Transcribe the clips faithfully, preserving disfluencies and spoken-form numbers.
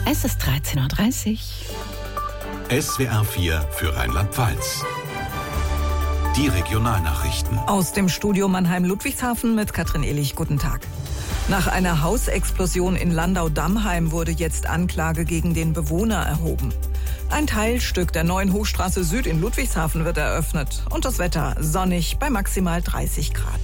Es ist dreizehn Uhr dreißig. S W R vier für Rheinland-Pfalz. Die Regionalnachrichten. Aus dem Studio Mannheim-Ludwigshafen mit Katrin Ehlich. Guten Tag. Nach einer Hausexplosion in Landau-Dammheim wurde jetzt Anklage gegen den Bewohner erhoben. Ein Teilstück der neuen Hochstraße Süd in Ludwigshafen wird eröffnet. Und das Wetter sonnig bei maximal dreißig Grad.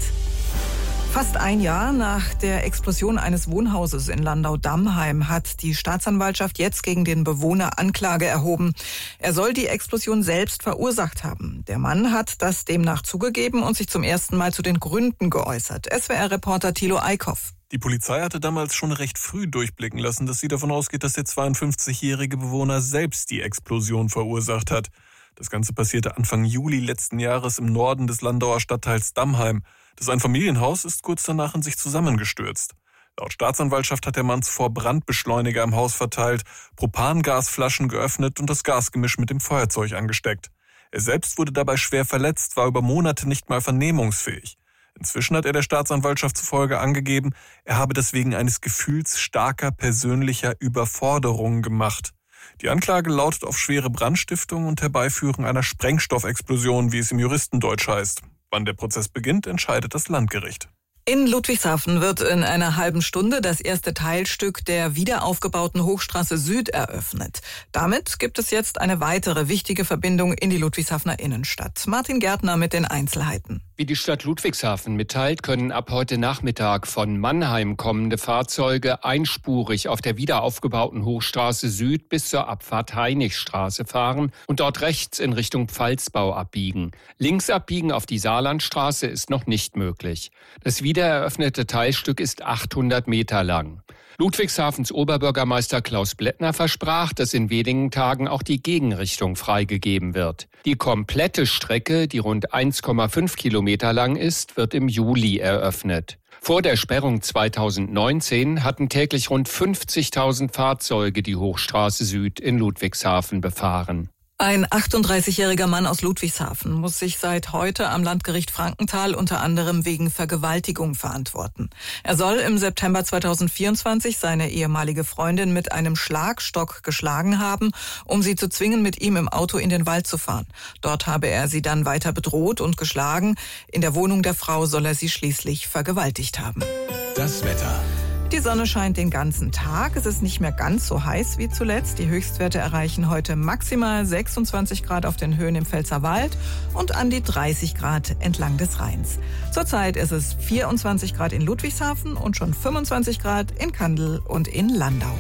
Fast ein Jahr nach der Explosion eines Wohnhauses in Landau-Dammheim hat die Staatsanwaltschaft jetzt gegen den Bewohner Anklage erhoben. Er soll die Explosion selbst verursacht haben. Der Mann hat das demnach zugegeben und sich zum ersten Mal zu den Gründen geäußert. S W R-Reporter Thilo Eickhoff. Die Polizei hatte damals schon recht früh durchblicken lassen, dass sie davon ausgeht, dass der zweiundfünfzigjährige Bewohner selbst die Explosion verursacht hat. Das Ganze passierte Anfang Juli letzten Jahres im Norden des Landauer Stadtteils Dammheim. Das Einfamilienhaus ist kurz danach in sich zusammengestürzt. Laut Staatsanwaltschaft hat der Mann zuvor Brandbeschleuniger im Haus verteilt, Propangasflaschen geöffnet und das Gasgemisch mit dem Feuerzeug angesteckt. Er selbst wurde dabei schwer verletzt, war über Monate nicht mal vernehmungsfähig. Inzwischen hat er der Staatsanwaltschaft zufolge angegeben, er habe das wegen eines Gefühls starker persönlicher Überforderung gemacht. Die Anklage lautet auf schwere Brandstiftung und Herbeiführen einer Sprengstoffexplosion, wie es im Juristendeutsch heißt. Wann der Prozess beginnt, entscheidet das Landgericht. In Ludwigshafen wird in einer halben Stunde das erste Teilstück der wiederaufgebauten Hochstraße Süd eröffnet. Damit gibt es jetzt eine weitere wichtige Verbindung in die Ludwigshafener Innenstadt. Martin Gärtner mit den Einzelheiten. Wie die Stadt Ludwigshafen mitteilt, können ab heute Nachmittag von Mannheim kommende Fahrzeuge einspurig auf der wiederaufgebauten Hochstraße Süd bis zur Abfahrt Heinichstraße fahren und dort rechts in Richtung Pfalzbau abbiegen. Links abbiegen auf die Saarlandstraße ist noch nicht möglich. Das wiedereröffnete Teilstück ist achthundert Meter lang. Ludwigshafens Oberbürgermeister Klaus Blättner versprach, dass in wenigen Tagen auch die Gegenrichtung freigegeben wird. Die komplette Strecke, die rund eins Komma fünf Kilometer lang ist, wird im Juli eröffnet. Vor der Sperrung zweitausendneunzehn hatten täglich rund fünfzigtausend Fahrzeuge die Hochstraße Süd in Ludwigshafen befahren. Ein achtunddreißigjähriger Mann aus Ludwigshafen muss sich seit heute am Landgericht Frankenthal unter anderem wegen Vergewaltigung verantworten. Er soll im September zweitausendvierundzwanzig seine ehemalige Freundin mit einem Schlagstock geschlagen haben, um sie zu zwingen, mit ihm im Auto in den Wald zu fahren. Dort habe er sie dann weiter bedroht und geschlagen. In der Wohnung der Frau soll er sie schließlich vergewaltigt haben. Das Wetter. Die Sonne scheint den ganzen Tag. Es ist nicht mehr ganz so heiß wie zuletzt. Die Höchstwerte erreichen heute maximal sechsundzwanzig Grad auf den Höhen im Pfälzerwald und an die dreißig Grad entlang des Rheins. Zurzeit ist es vierundzwanzig Grad in Ludwigshafen und schon fünfundzwanzig Grad in Kandel und in Landau.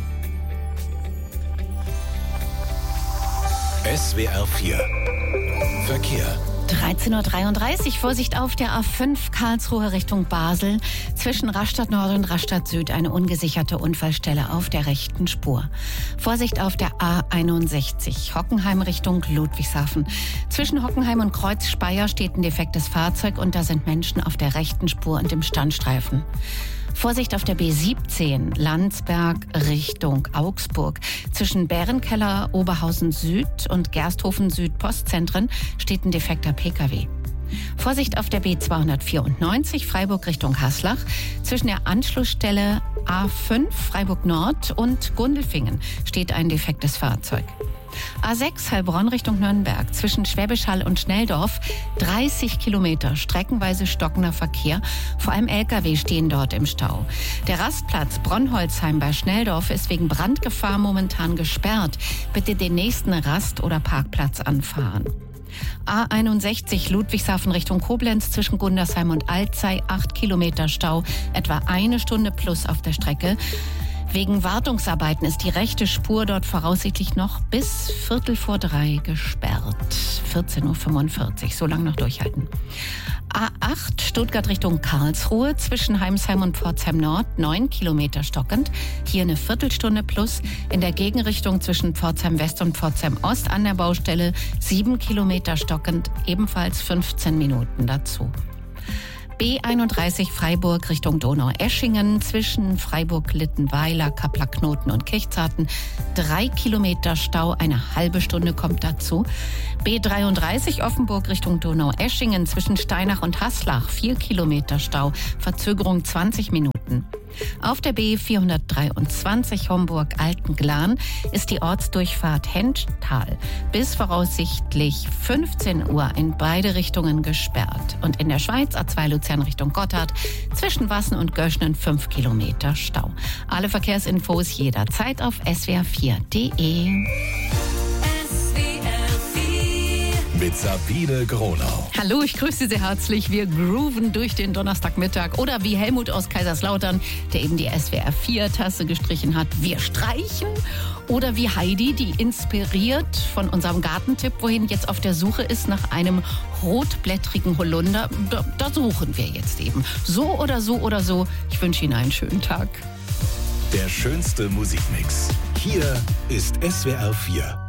S W R vier Verkehr. dreizehn Uhr dreiunddreißig. Vorsicht auf der A fünf Karlsruhe Richtung Basel. Zwischen Rastatt Nord und Rastatt Süd eine ungesicherte Unfallstelle auf der rechten Spur. Vorsicht auf der A einundsechzig Hockenheim Richtung Ludwigshafen. Zwischen Hockenheim und Kreuz Speyer steht ein defektes Fahrzeug und da sind Menschen auf der rechten Spur und im Standstreifen. Vorsicht auf der B siebzehn Landsberg Richtung Augsburg. Zwischen Bärenkeller, Oberhausen Süd und Gersthofen Süd Postzentren steht ein defekter P K W. Vorsicht auf der B zweihundertvierundneunzig Freiburg Richtung Haslach. Zwischen der Anschlussstelle A fünf Freiburg Nord und Gundelfingen steht ein defektes Fahrzeug. A sechs Heilbronn Richtung Nürnberg. Zwischen Schwäbisch Hall und Schnelldorf dreißig Kilometer streckenweise stockender Verkehr. Vor allem L K W stehen dort im Stau. Der Rastplatz Bronholzheim bei Schnelldorf ist wegen Brandgefahr momentan gesperrt. Bitte den nächsten Rast- oder Parkplatz anfahren. A einundsechzig Ludwigshafen Richtung Koblenz zwischen Gundersheim und Alzey acht Kilometer Stau, etwa eine Stunde plus auf der Strecke. Wegen Wartungsarbeiten ist die rechte Spur dort voraussichtlich noch bis Viertel vor drei gesperrt. vierzehn Uhr fünfundvierzig, so lange noch durchhalten. A acht Stuttgart Richtung Karlsruhe zwischen Heimsheim und Pforzheim Nord neun Kilometer stockend. Hier eine Viertelstunde plus. In der Gegenrichtung zwischen Pforzheim West und Pforzheim Ost an der Baustelle sieben Kilometer stockend, ebenfalls fünfzehn Minuten dazu. B einunddreißig Freiburg Richtung Donaueschingen zwischen Freiburg-Littenweiler, Kappler-Knoten und Kirchzarten. Drei Kilometer Stau, eine halbe Stunde kommt dazu. B dreiunddreißig Offenburg Richtung Donaueschingen zwischen Steinach und Haslach. Vier Kilometer Stau, Verzögerung zwanzig Minuten. Auf der B vierhundertdreiundzwanzig Homburg-Altenglan ist die Ortsdurchfahrt Henttal bis voraussichtlich fünfzehn Uhr in beide Richtungen gesperrt. Und in der Schweiz A zwei Luzern Richtung Gotthard zwischen Wassen und Göschnen fünf Kilometer Stau. Alle Verkehrsinfos jederzeit auf s w r vier punkt d e. Mit Sabine Gronau. Hallo, ich grüße Sie sehr herzlich. Wir grooven durch den Donnerstagmittag. Oder wie Helmut aus Kaiserslautern, der eben die S W R vier Tasse gestrichen hat, wir streichen. Oder wie Heidi, die inspiriert von unserem Gartentipp, wohin jetzt auf der Suche ist nach einem rotblättrigen Holunder. Da, da suchen wir jetzt eben. So oder so oder so. Ich wünsche Ihnen einen schönen Tag. Der schönste Musikmix. Hier ist S W R vier.